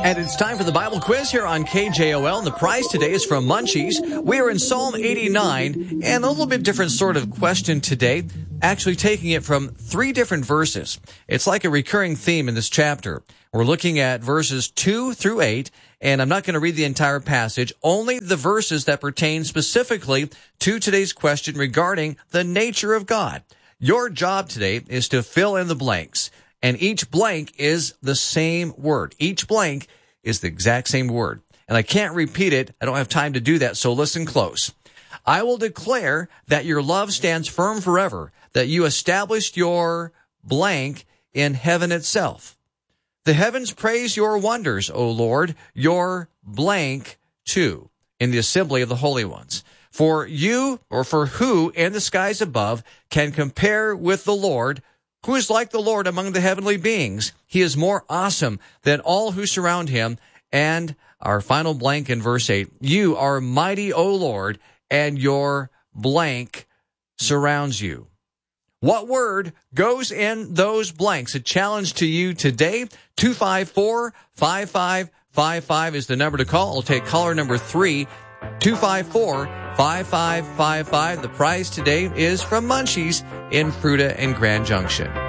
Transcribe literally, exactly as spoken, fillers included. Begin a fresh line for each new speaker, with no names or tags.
And it's time for the Bible quiz here on K J O L. And the prize today is from Munchies. We are in Psalm eighty-nine, and a little bit different sort of question today, actually taking it from three different verses. It's like a recurring theme in this chapter. We're looking at verses two through eight, and I'm not going to read the entire passage, only the verses that pertain specifically to today's question regarding the nature of God. Your job today is to fill in the blanks. And each blank is the same word. Each blank is the exact same word. And I can't repeat it. I don't have time to do that, so listen close. I will declare that your love stands firm forever, that you established your blank in heaven itself. The heavens praise your wonders, O Lord, your blank too, in the assembly of the holy ones. For you, or for who in the skies above can compare with the Lord? Who is like the Lord among the heavenly beings? He is more awesome than all who surround him. And our final blank in verse eight, you are mighty, O Lord, and your blank surrounds you. What word goes in those blanks? A challenge to you today. two five four, five five five five is the number to call. I'll take caller number three, two five four, five five five five. The prize today is from Munchies in Fruita and Grand Junction.